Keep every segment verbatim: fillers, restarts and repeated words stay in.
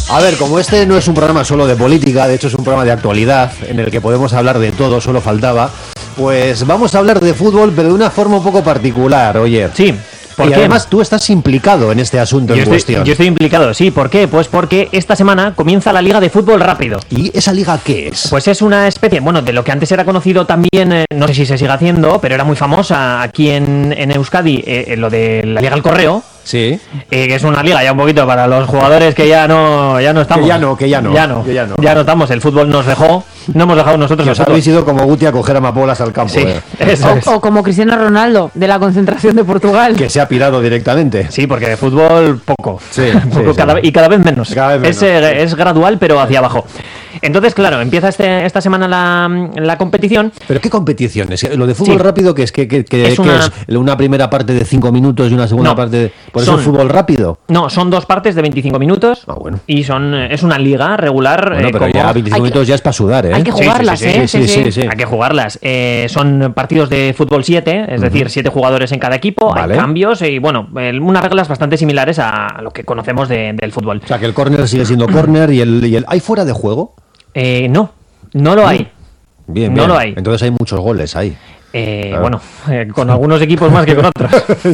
A ver, como este no es un programa solo de política, de hecho es un programa de actualidad en el que podemos hablar de todo, solo faltaba, pues vamos a hablar de fútbol, pero de una forma un poco particular, oye. Sí. ¿Por y qué? además tú estás implicado en este asunto Yo en estoy, cuestión. yo estoy implicado, sí. ¿Por qué? Pues porque esta semana comienza la Liga de Fútbol Rápido. ¿Y esa liga qué es? Pues es una especie, bueno, de lo que antes era conocido también, eh, no sé si se sigue haciendo, pero era muy famosa aquí en, en Euskadi, eh, lo de la Liga al Correo. Sí. Eh, que es una liga ya un poquito para los jugadores que ya no, ya no estamos. Que ya no, que ya no. Ya no, que ya no. ya no estamos. El fútbol nos dejó, no hemos dejado nosotros. Que os habéis ido como Guti a coger amapolas al campo. Sí, eh. eso es. O, o como Cristiano Ronaldo, de la concentración de Portugal. Que se ha pirado directamente. Sí, porque de fútbol poco. Sí, Poco, sí, cada, sí. Y cada vez menos. Cada vez menos, es, eh, sí. es gradual, pero hacia abajo. Entonces, claro, empieza este, esta semana la, la competición. ¿Pero qué competiciones? Lo de fútbol Sí. rápido, que es que, que, que- Es que una- es una primera parte de cinco minutos y una segunda No, parte de... ¿Por eso son- es fútbol rápido? No, son dos partes de veinticinco minutos. Ah, bueno. Y son eh, es una liga regular. Bueno, eh, pero como- ya veinticinco Hay que- minutos ya es para sudar, ¿eh? Hay que Sí, sí, jugarlas, sí, sí, ¿eh? sí, sí, sí. Hay que jugarlas. Eh, son partidos de fútbol siete, es decir, siete jugadores en cada equipo. Vale. Hay cambios y, bueno, el- unas reglas bastante similares a lo que conocemos de- del fútbol. O sea, que el córner sigue siendo córner y el, y el... ¿Hay fuera de juego? Eh, no, no lo hay. Bien, No bien. lo hay. Entonces hay muchos goles ahí. Eh, Claro. Bueno, eh, con algunos equipos más que con otros.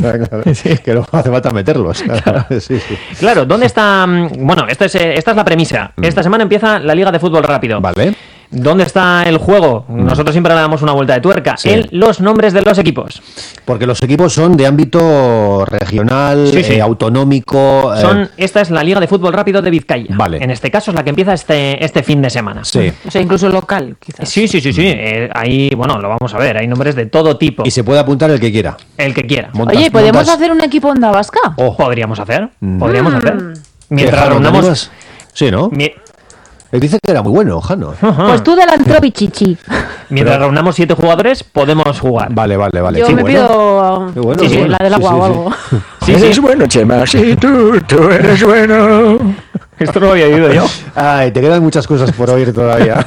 Que no hace falta meterlos. Sí, sí. Claro, ¿dónde está? mm, Bueno, esta es, eh, esta es la premisa. Esta semana empieza la Liga de Fútbol Rápido. Vale. ¿Dónde está el juego? Nosotros siempre le damos una vuelta de tuerca. Sí. En los nombres de los equipos. Porque los equipos son de ámbito regional, Sí, sí. eh, autonómico... eh, Son, esta es la Liga de Fútbol Rápido de Vizcaya. Vale. En este caso es la que empieza este, este fin de semana. Sí. O sea, incluso local, quizás. Sí, sí, sí, sí. Eh, ahí, bueno, lo vamos a ver. Hay nombres de todo tipo. Y se puede apuntar el que quiera. El que quiera. Montas- Oye, ¿podemos montas- hacer un equipo onda vasca? Oh. Podríamos hacer. Podríamos hacer. ¿Qué, Mientras Jano, ¿te reunamos. animas? Sí, ¿no? mi- Él dice que era muy bueno, Jano. Pues tú delantero pichichi. Mientras Pero- reunamos siete jugadores, podemos jugar. Vale, vale, vale. Yo Qué me bueno. pido Qué bueno, sí, qué sí, bueno. la del agua Sí, sí, o sí. algo. Sí, Eres sí. bueno, Chema, sí, tú, tú eres bueno. Esto no lo había oído yo. Ay, te quedan muchas cosas por oír todavía.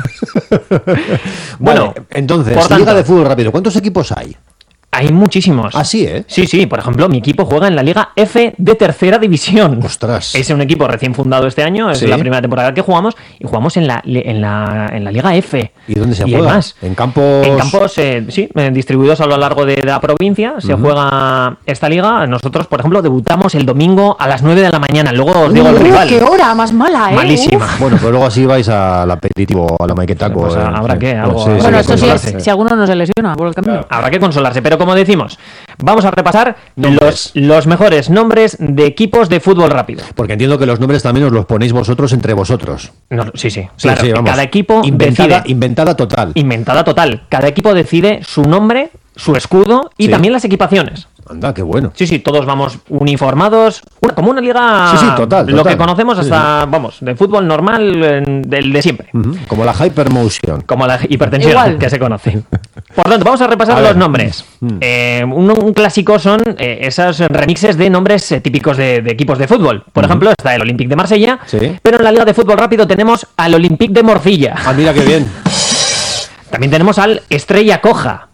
Bueno, Vale, entonces, por tanto- Liga de Fútbol Rápido, ¿cuántos equipos hay? Hay muchísimos. Ah, sí, ¿eh? Sí, sí, por ejemplo, mi equipo juega en la Liga F de tercera división. Ostras. Es un equipo recién fundado este año, es Sí. la primera temporada que jugamos y jugamos en la, en la, en la Liga F. ¿Y dónde se hay juega? más. ¿En campos? En campos, eh, sí, eh, distribuidos a lo largo de la provincia. Se juega esta liga. Nosotros, por ejemplo, debutamos el domingo a las nueve de la mañana. Luego os digo el Uh, rival. ¡Qué hora más mala, eh! Malísima. Uf. Bueno, pero luego así vais al aperitivo, a la maquetaco. Pues eh, habrá sí. que, algo- Sí, sí, Bueno, sí, esto sí consolarse. es si alguno no se lesiona por el camino. Habrá que consolarse, pero como decimos, vamos a repasar Nombres. los, los mejores nombres de equipos de fútbol rápido. Porque entiendo que los nombres también os los ponéis vosotros entre vosotros. No, sí, sí, Sí, claro. sí, vamos. Cada equipo Inventada, decide. inventada total. Inventada total. Cada equipo decide su nombre, su escudo y Sí. también las equipaciones. Anda, qué bueno. Sí, sí, todos vamos uniformados, una, como una liga, Sí, sí, total, lo total. que conocemos Sí, hasta, vamos, de fútbol normal, en- del de siempre, Ujú, como la Hypermotion. como la hipertensión Igual. que se conoce. Por tanto, vamos a repasar A los ver. nombres. Mm. Eh, un, un clásico son eh, esos remixes de nombres eh, típicos de, de equipos de fútbol. Por ejemplo, está el Olympique de Marsella, Sí. pero en la liga de fútbol rápido tenemos al Olympique de Morcilla. Ah, mira qué bien. También tenemos al Estrella Coja.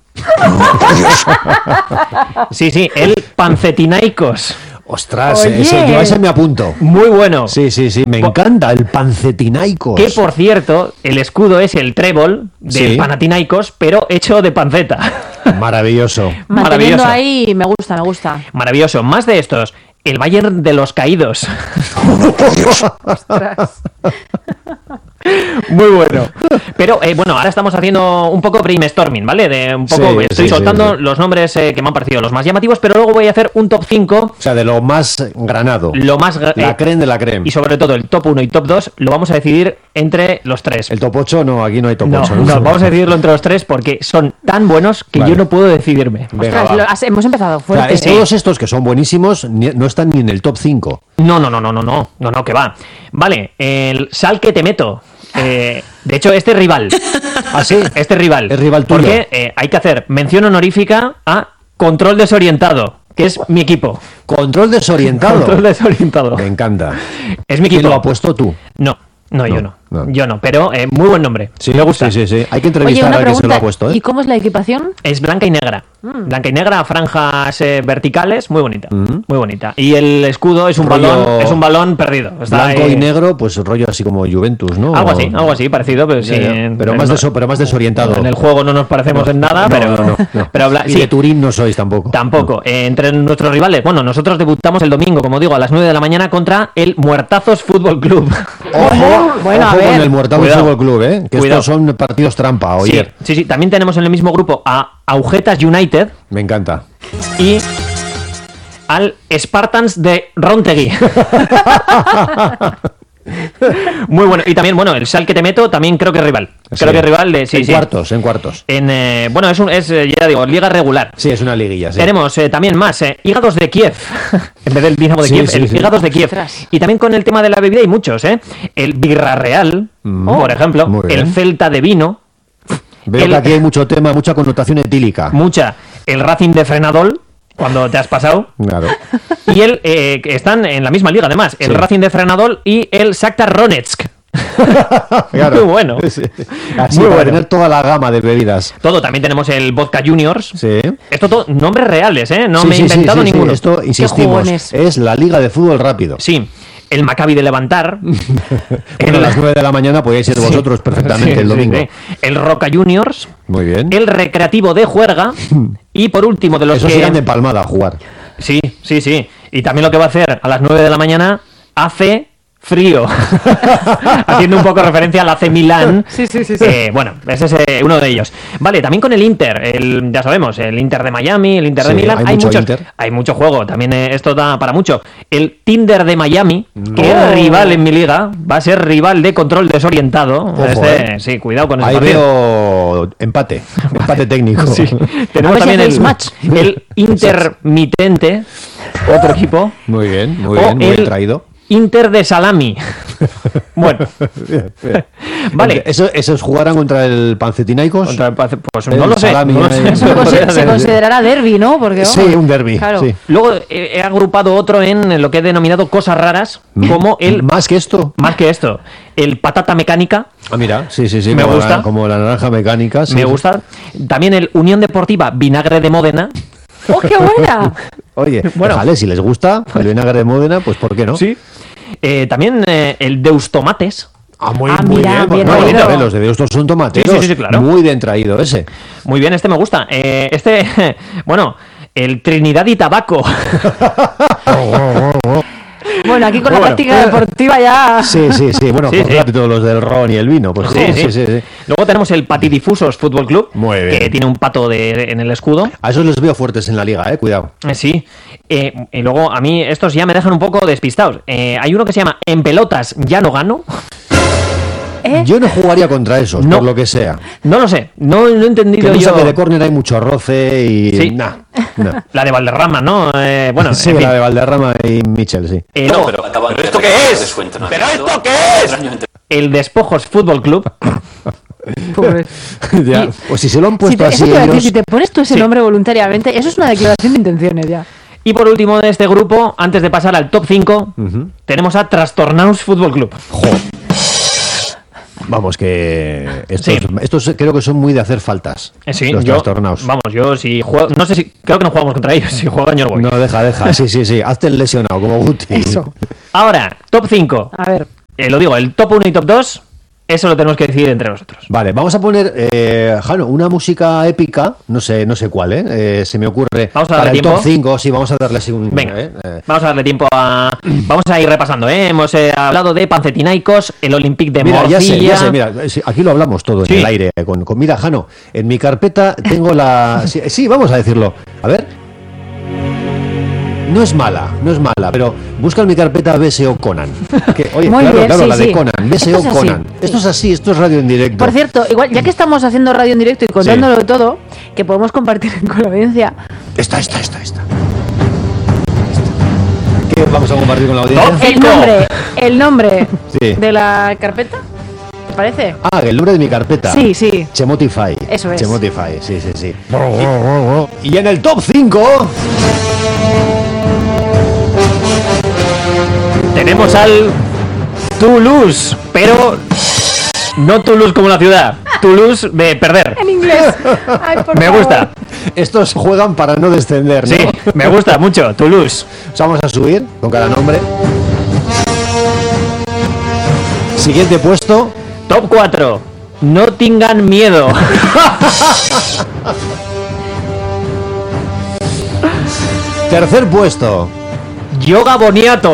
Sí, sí, el Pancetinaicos. Ostras, Oye. ese, yo a ese me apunto. Muy bueno. Sí, sí, sí, me Po- encanta el pancetinaicos. Que por cierto, el escudo es el trébol del Sí. Panathinaikos, pero hecho de panceta. Maravilloso. Manteniendo Maravilloso. ahí, me gusta, me gusta. Maravilloso. Más de estos. El Bayern de los Caídos. Muy bueno. Pero eh, bueno, ahora estamos haciendo un poco brainstorming, ¿vale? De un poco, Sí, estoy sí, soltando sí, sí. los nombres eh, que me han parecido los más llamativos, pero luego voy a hacer un top cinco. O sea, de lo más granado. Lo más gra- La eh, creme de la creme. Y sobre todo el top uno y top dos lo vamos a decidir entre los tres. El top ocho, no, aquí no hay top No, ocho. no, vamos a decidirlo entre los tres porque son tan buenos que Vale. yo no puedo decidirme. Venga, Ostras, va. lo- has- hemos empezado O sea, fuerte. es- todos estos que son buenísimos ni- no están ni en el top cinco. No, no, no, no, no, no, no, no, que va. Vale, el sal que te meto. Eh, de hecho, este rival. ¿Ah, sí? Este rival. Es rival tuyo. Porque eh, hay que hacer mención honorífica a Control Desorientado, que es mi equipo. Control desorientado. Control Desorientado. Me encanta. Es mi ¿Quién equipo. lo ha puesto tú? No, no, yo No. no. no. Yo no, pero eh, muy buen nombre. Sí, me gusta. Sí, sí, sí. Hay que Oye, entrevistar una al que se lo pregunta, ha puesto, ¿eh? ¿y cómo es la equipación? Es blanca y negra. Mm. Blanca y negra, franjas eh, verticales, muy bonita. Mm. Muy bonita. Y el escudo es un Rollo balón, es un balón perdido. Está Blanco ahí- y negro, pues rollo así como Juventus, ¿no? Algo O- así, algo así, parecido, pero Ya, sí. ya. en- Pero en- más no- deso- pero más desorientado. En el juego no nos parecemos en nada, No, pero, no, no, no. pero bla- Y sí, de Turín no sois tampoco. tampoco. Eh, entre nuestros rivales, bueno, nosotros debutamos el domingo, como digo, a las nueve de la mañana contra el Muertazos Fútbol Club. Ojo, Bueno, ojo a ver. con el Muertazos Cuidado. Fútbol Club, ¿eh? Que Cuidado. estos son partidos trampa, Sí, oye. sí, sí. También tenemos en el mismo grupo a Agujetas United Me encanta. y al Spartans de Rontegui. Muy bueno. Y también, bueno, el Sal que te meto, también creo que es rival. Sí. Creo que es rival de. Sí, en sí. cuartos, en cuartos. En, eh, bueno, es, un, es, eh, ya digo, liga regular. Sí, es una liguilla, sí. Tenemos eh, también más, eh, hígados de Kiev. En vez del Dinamo de Sí, Kiev, sí, el sí. hígados de Kiev. Ostras. Y también con el tema de la bebida hay muchos, ¿eh? El Birra Real, Mm. por ejemplo. Muy bien. El Celta de Vino. Veo el- que aquí hay mucho tema, mucha connotación etílica. Mucha. El Racing de Frenadol, cuando te has pasado. Claro. Y el eh, que están en la misma liga, además. El Sí. Racing de Frenadol y el Shakhtar Donetsk. Claro. Muy bueno. Sí. Así Muy para bueno. tener toda la gama de bebidas. Todo. También tenemos el Vodka Juniors. Sí. Esto todo, nombres reales, ¿eh? No Sí, me he sí, sí, inventado sí, sí. ninguno. Esto, insistimos, jugones. es la liga de fútbol rápido. Sí. El Maccabi de Levantar. Bueno, a las nueve de la mañana podéis ser vosotros perfectamente Sí, el sí, domingo. sí. El Roca Juniors. Muy bien. El Recreativo de Juerga. Y por último, de los Esos que. irán de palmada a jugar. Sí, sí, sí. Y también lo que va a hacer a las nueve de la mañana hace frío. Haciendo un poco referencia al A C Milán. Sí, sí, sí, sí. Eh, bueno, ese es eh, uno de ellos. Vale, también con el Inter, el, ya sabemos, el Inter de Miami, el Inter de Sí, Milán. hay Hay, mucho muchos, Inter. hay mucho juego, también eh, esto da para mucho. El Tinder de Miami, que Oh. es rival en mi liga, va a ser rival de Control Desorientado. Ojo, Este, eh. Sí, cuidado con ese Ahí partido. veo empate. Empate técnico. Sí. A Tenemos ver si también hacéis el, match. el Intermitente, otro equipo. Muy bien, muy o bien, muy bien el traído. Inter de Salami. Bueno, Bien, bien. vale. ¿Eso, ¿Esos jugarán contra el Pancetinaicos? Contra el Pace- Pues El no lo sé. Salami no lo ahí. sé. Se, consi- se Sí. considerará derbi, ¿no? Porque, Sí, vamos, un derbi. claro. Sí. Luego eh, he agrupado otro en lo que he denominado cosas raras, como el, ¿Más que esto? más que esto, el patata mecánica, Ah, mira, sí, sí, sí. Me como gusta. La, como la naranja mecánica. sí. me gusta. También el Unión Deportiva Vinagre de Módena. ¡Oh, qué buena! Oye, Bueno. déjale, si les gusta el vinagre de Módena, pues ¿por qué no? Eh, también eh, el Deus Tomates. Ah, muy, Ah, muy mira, bien. bien No, traído. a ver, los de Deusto son tomateros. Sí, sí, sí, claro. Muy bien traído ese. Muy bien, este me gusta. Eh, este, bueno, el Trinidad y Tabaco. Bueno, aquí con la Bueno. práctica deportiva ya... Sí, sí, sí. Bueno, Sí, por sí. rápido los del ron y el vino. Pues Sí, sí. sí, sí. Luego tenemos el Patidifusos Fútbol Club, Muy bien. que tiene un pato de, en el escudo. A esos les veo fuertes en la liga, eh. Cuidado. Eh, sí. Eh, y luego a mí estos ya me dejan un poco despistados. Eh, hay uno que se llama En pelotas ya no gano. ¿Eh? Yo no jugaría contra esos, No. por lo que sea. No lo sé, no, no he Que entendido no yo. sabe de córner hay mucho roce y... Sí. Nah, nah. La de Valderrama, ¿no? Eh, bueno, Sí, en fin. la de Valderrama y Michel, sí. Eh, No, luego, pero, ¿pero esto qué es? ¿Pero esto qué es? el Despojos Fútbol Club. Pobre. Ya. Pues si se lo han Si puesto te, eso así te iba a decir, ellos... si te pones tú ese Sí. nombre voluntariamente, eso es una declaración de intenciones ya. Y por último de este grupo, antes de pasar al top cinco, tenemos a Trastornaus Fútbol Club. Vamos, que estos, Sí. estos creo que son muy de hacer faltas. Eh, sí, los yo, trastornados. vamos, yo si juego, no sé si, creo que no jugamos contra ellos, si juegan yo no voy. No, deja, deja. Sí, sí, sí. Hazte el lesionado, como Guti. Eso. Ahora, top cinco. A ver. Eh, lo digo, el top uno y top dos, eso lo tenemos que decidir entre nosotros. Vale, vamos a poner, eh, Jano, una música épica, no sé, no sé cuál, ¿eh? Eh, se me ocurre. Vamos a para darle el tiempo. top cinco, sí, vamos a darle así un... Venga, eh, eh. vamos a darle tiempo a... Vamos a ir repasando, ¿eh? Hemos eh, hablado de Pancetinaicos, el Olympique de Mira, Morcilla... ya sé, ya sé, mira, eh, sí, aquí lo hablamos todo Sí. en el aire. eh, Con, con- mira, Jano, en mi carpeta tengo la... Sí, sí, vamos a decirlo. A ver. No es mala, no es mala, pero busca en mi carpeta B S O Conan. Que, oye, Muy claro, bien, claro, sí, la de sí. Conan, B S O Esto es así, Conan. sí. Esto es así, esto es radio en directo. Por cierto, igual, ya que estamos haciendo radio en directo y contándolo todo, que podemos compartir con la audiencia. Esta, esta, esta, esta. ¿Qué vamos a compartir con la audiencia? Top. El Cinco. nombre, el nombre Sí. de la carpeta, ¿te parece? Ah, el nombre de mi carpeta. Sí, sí. Chemotify. Eso es. Chemotify, sí, sí, sí. Y, y en el top cinco... Tenemos al Toulouse, pero No Toulouse como la ciudad, Toulouse de perder. En inglés. Ay, por Me favor. gusta. Estos juegan para no descender, ¿no? Sí, me gusta mucho, Toulouse. Vamos a subir con cada nombre. Siguiente puesto. Top cuatro. No tengan miedo. Tercer puesto. Yoga Boniato.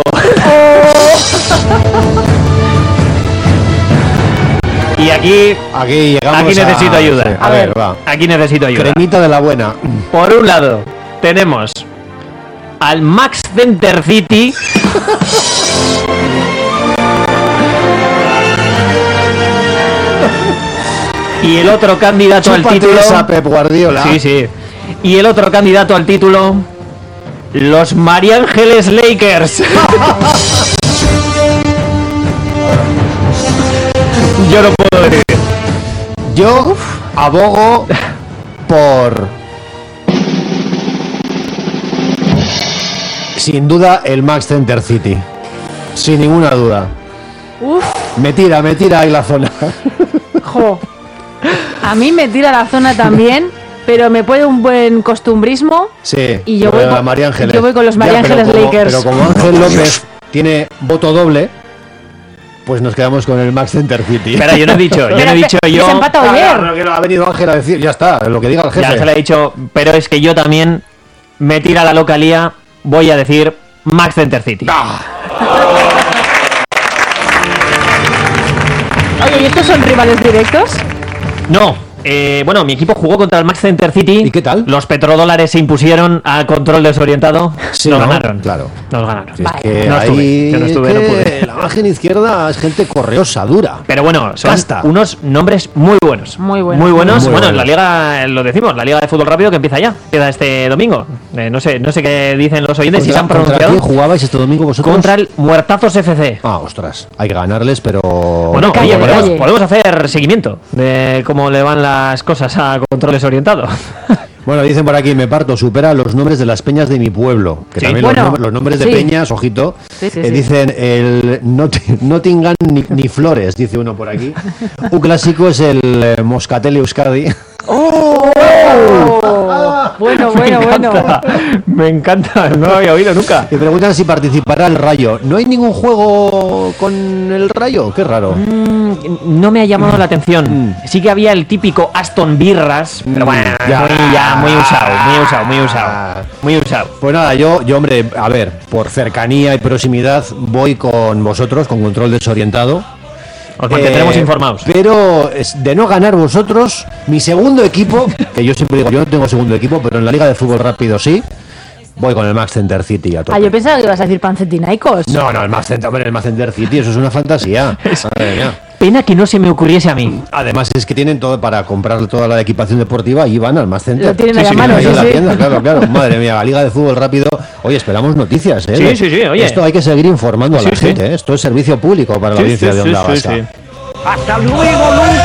Y aquí, Aquí llegamos. Aquí necesito a... ayuda. Sí, a, A ver, ver. va. aquí necesito ayuda. Cremita de la buena. Por un lado, tenemos al Max Center City. Y el otro candidato al Chúpate título. esa, Pep Guardiola. Sí, sí. Y el otro candidato al título. Los María Ángeles Lakers. Yo no puedo decir. Yo abogo por, sin duda, el Max Center City. Sin ninguna duda. Uf, Me tira, me tira ahí la zona. jo. A mí me tira la zona también, pero me puede un buen costumbrismo. Sí. Y yo pero voy la con- María Ángeles. yo voy con los Ya, María pero Ángeles como- Lakers. Pero como Ángel López tiene voto doble, pues nos quedamos con el Max Center City. Espera, yo no he dicho, yo no Espera, he dicho que yo. se empata Ah, ayer. claro, que lo ha venido Ángel a decir, ya está, lo que diga el jefe. Ya se lo he dicho, pero es que yo también me tira la localía. Voy a decir Max Center City. Oye, ¿y estos son rivales directos? No, eh, bueno, mi equipo jugó contra el Max Center City. ¿Y qué tal? Los petrodólares se impusieron a control desorientado. Sí, nos ¿no? ganaron. Claro. Nos ganaron. Si es Vale. que No estuve, ahí yo no estuve, es no que pude. la margen izquierda es gente correosa, dura. Pero bueno, son Casta. unos nombres muy buenos. Muy buenos. Muy buenos. Muy bueno, buenos. la liga, eh, lo decimos, la liga de fútbol rápido que empieza ya. Empieza este domingo. Eh, no sé, no sé qué dicen los oyentes, si se han ¿Contra pronunciado. quién jugabais este domingo vosotros? Contra el Muertazos F C. Ah, ostras, hay que ganarles, pero... Bueno, calle, oye, de podemos, calle. podemos hacer seguimiento de cómo le van las cosas a control desorientado. Bueno, dicen por aquí, me parto, supera los nombres de las peñas de mi pueblo. Que Sí. también Bueno, los, nom- los nombres de sí. peñas, ojito, Sí, sí, eh, sí. dicen el Not- Nottingham ni, ni Flores, dice uno por aquí. Un clásico es el eh, Moscatel Euskadi. Oh, bueno, bueno, bueno. Me encanta, no lo había oído nunca. Y preguntan si participará el Rayo. ¿No hay ningún juego con el Rayo? Qué raro. Mm, No me ha llamado la atención. Sí que había el típico Aston Birras, pero bueno, ya. muy, ya, muy usado, muy usado, muy usado. Muy usado. Pues nada, yo, yo, hombre, a ver, por cercanía y proximidad voy con vosotros, con control desorientado. Os mantendremos Eh, informados. Pero es de no ganar vosotros, mi segundo equipo, que yo siempre digo, yo no tengo segundo equipo, pero en la Liga de Fútbol Rápido sí, voy con el Max Center City a tope. Ah, yo pensaba que ibas a decir pancetinaicos. No, no, el Max Center, hombre, el Max Center City, eso es una fantasía. Madre mía. Pena que no se me ocurriese a mí. Además es que tienen todo para comprar toda la equipación deportiva y van al Max Center. Lo tienen Sí, ahí a sí, mano, ahí sí, en la sí. tienda, claro, claro. Madre mía, la Liga de Fútbol Rápido. Oye, esperamos noticias, ¿eh? Sí, sí, sí, oye. Esto hay que seguir informando a la Sí, sí. gente, ¿eh? Esto es servicio público para la Sí, audiencia sí, de sí, Onda sí, Vasca. sí. Hasta luego, nunca